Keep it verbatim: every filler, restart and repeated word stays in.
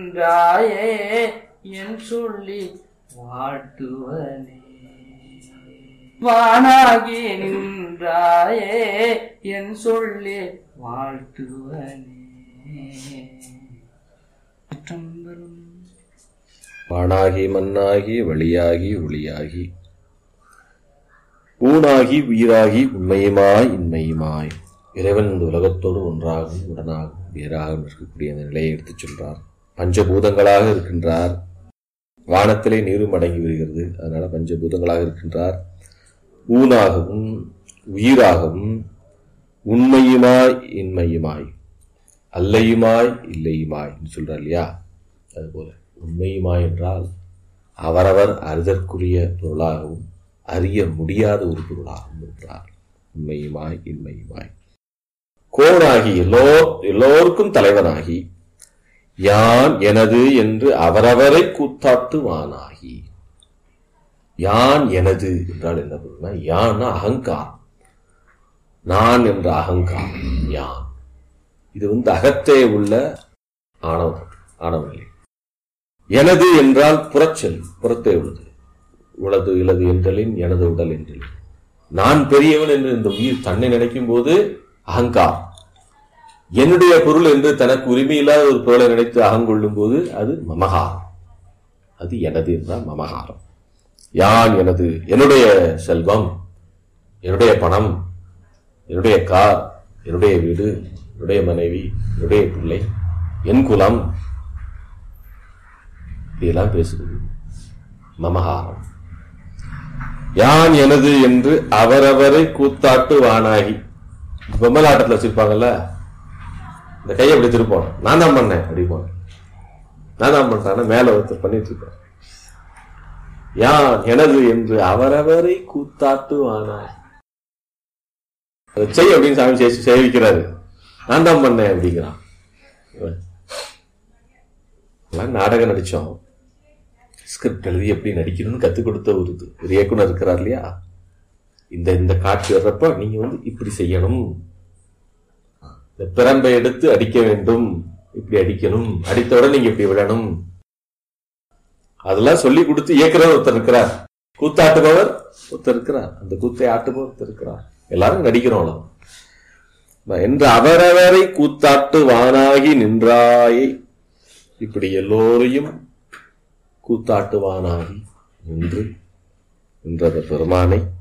நின்றாயே என் சொல்லி வாழ்த்துவனே. வானாகி நின்றாயே என் சொல்லி வாழ்த்துவனே. வானாகி மண்ணாகி வழியாகி ஒளியாகி ஊனாகி உயிராகி உண்மையுமாய் இன்மையுமாய் இறைவன் இந்த உலகத்தோடு ஒன்றாகவும் உடனாகவும் வேறாகவும் இருக்கக்கூடிய அந்த நிலையை எடுத்துச் சொல்றார். பஞ்சபூதங்களாக இருக்கின்றார். வானத்திலே நீரும் அடங்கி வருகிறது, அதனால பஞ்சபூதங்களாக இருக்கின்றார். ஊனாகவும் உயிராகவும் உண்மையுமாய் இன்மையுமாய் அல்லையுமாய் இல்லையுமாய் சொல்றார் இல்லையா? அதுபோல உண்மையுமாய் என்றால் அவரவர் அறிதற்குரிய பொருளாகவும் அறிய முடியாத ஒரு பொருளாகவும் இருக்கிறார். உண்மையுமாய் இன்மையுமாய் கோனாகி எல்லோ எல்லோருக்கும் தலைவனாகி யான் எனது என்று அவரவரை கூத்தாட்டுவானாகி. யான் எனது என்றால் என்ன பொருள்னா, யான் அகங்காரம், நான் என்ற அகங்காரம் யான். இது வந்து அகத்தே உள்ள ஆணவம், ஆணவநிலை. எனது என்றால் புறச்சொல், புறத்தே உள்ளது. உளது இலது என்றலின் எனது உடல் என்றலின் நான் பெரியவன் என்று இந்த உயிர் தன்னை நினைக்கும் போது அகங்காரம். என்னுடைய பொருள் என்று தனக்கு உரிமையில்லாத ஒரு பொருளை நினைத்து அகங்கொள்ளும் போது அது மமகாரம். அது எனது என்றால் மமகாரம். யான் எனது, என்னுடைய செல்வம், என்னுடைய பணம், என்னுடைய கார், என்னுடைய வீடு, என்னுடைய மனைவி, என்னுடைய பிள்ளை, என் குலம், இதெல்லாம் பேசுகிறது மமகாரம். யான் எனது என்று அவரவரை கூத்தாட்டு வானாகி. பொம்மலாட்டத்தில் வச்சிருப்பாங்கல்ல, இந்த கையை அப்படி திருப்போம், நான் தான் பண்ணேன் அப்படி போனேன், நான் தான் பண்றேன், மேல ஒருத்தர் பண்ணிட்டு இருப்பேன். யான் எனது என்று அவரவரை கூத்தாட்டு வானாகி. செய் அப்படின்னு சாமி சேவிக்கிறாரு, நான் தான் பண்ணேன் அப்படிங்கிறான். நாடகம் நடிச்சோம், ஸ்கிரிப்ட் எழுதி எப்படி நடிக்கணும்னு கத்துக் கொடுத்த ஒரு ஒரு இயக்குனர் இருக்கிறார் இல்லையா? இந்த இந்த காட்சி வர்றப்ப நீங்க வந்து இப்படி செய்யணும், இந்த பிரம்பை எடுத்து அடிக்க வேண்டும், இப்படி அடிக்கணும், அடித்தவுடன் நீங்க இப்படி விடணும், அதெல்லாம் சொல்லி கொடுத்து இயக்குனர் ஒருத்தர் இருக்கிறார், கூத்தாட்டுபவர் ஒருத்தர் இருக்கிறார், அந்த கூத்தை ஆட்டுபவர் ஒருத்தர் இருக்கிறார். எல்லாரும் நடிக்கிறோம் என்று அவரவரை கூத்தாட்டு வானாகி நின்றாயை. இப்படி எல்லோரையும் கூத்தாட்டுவானாகி நின்று நின்றத பெருமானை